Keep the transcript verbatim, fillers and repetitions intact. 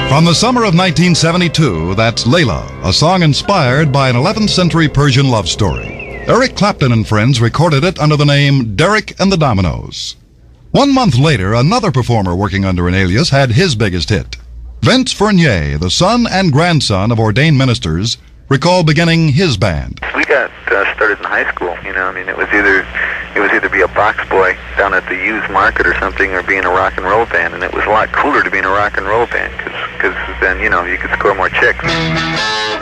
From the summer of nineteen seventy-two, that's Layla, a song inspired by an eleventh century Persian love story. Eric Clapton and friends recorded it under the name Derek and the Dominoes. One month later, another performer working under an alias had his biggest hit. Vince Fournier, the son and grandson of ordained ministers, recalled beginning his band. We got uh, started in high school, you know, I mean, it was either it was either be a box boy down at the used market or something, or be in a rock and roll band, and it was a lot cooler to be in a rock and roll band, because then, you know, you could score more chicks.